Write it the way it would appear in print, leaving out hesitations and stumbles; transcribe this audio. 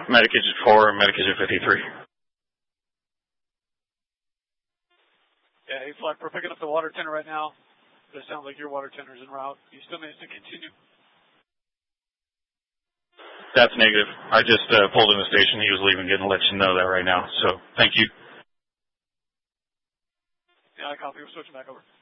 Medic Agent 4, Medic Agent 53. Yeah, hey, Fleck, we're picking up the water tender right now. But it sounds like your water tender's en route. You still managed to continue? That's negative. I just pulled in the station. He was leaving. Going to let you know that right now. So, thank you. Yeah, I copy. We're switching back over.